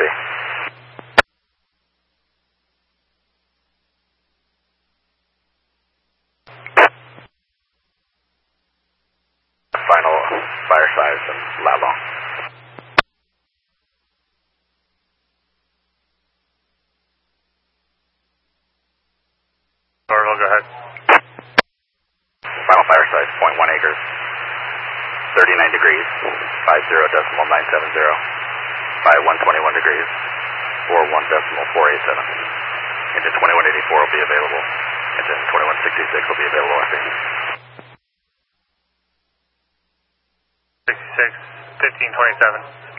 OSC. Final fire size and lat long. Orville, go ahead. Final fire size, 0.1 acres. 39 degrees, 50.970. By 121 degrees, 41.487. Engine 2184 will be available. Engine 2166 will be available, I think. 66, 1527.